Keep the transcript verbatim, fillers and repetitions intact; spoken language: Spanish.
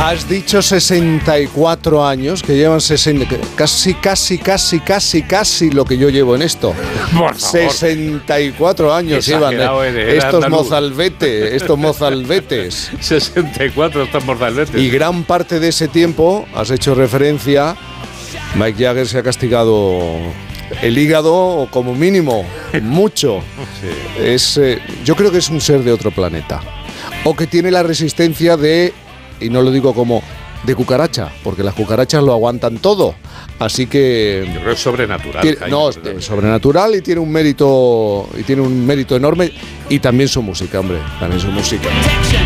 Has dicho sesenta y cuatro años, que llevan sesenta, casi, casi, casi, casi, casi lo que yo llevo en esto. Por favor. sesenta y cuatro años llevan Eres, estos andaluz. mozalbetes, estos mozalbetes. sesenta y cuatro estos mozalbetes. Y gran parte de ese tiempo, has hecho referencia, Mick Jagger se ha castigado el hígado como mínimo, mucho. Sí. Es, eh, yo creo que es un ser de otro planeta. O que tiene la resistencia de, y no lo digo como de cucaracha, porque las cucarachas lo aguantan todo. Así que Yo creo que es sobrenatural. tiene, Jaime, no, es sobrenatural y tiene un mérito y tiene un mérito enorme, y también su música, hombre, también su música.